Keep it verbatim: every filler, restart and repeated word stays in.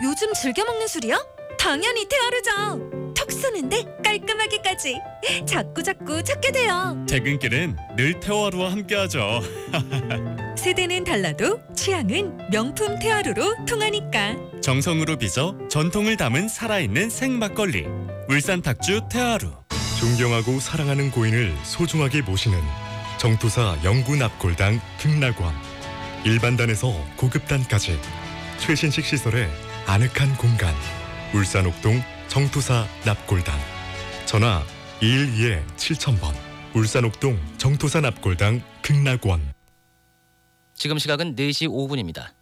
요즘 즐겨 먹는 술이야? 당연히 테아르죠. 턱 쏘는데 깔끔하게까지 자꾸 자꾸 찾게 돼요. 퇴근길은 늘 테아루와 함께하죠. 세대는 달라도 취향은 명품 테아루로 통하니까. 정성으로 빚어 전통을 담은 살아있는 생막걸리. 울산 탁주 테아루. 존경하고 사랑하는 고인을 소중하게 모시는 정토사 영구 납골당 극락원. 일반단에서 고급단까지 최신식 시설의 아늑한 공간. 울산 옥동 정토사 납골당. 전화 이일이 칠천 번. 울산 옥동 정토사 납골당 극락원. 지금 시각은 네 시 오 분입니다.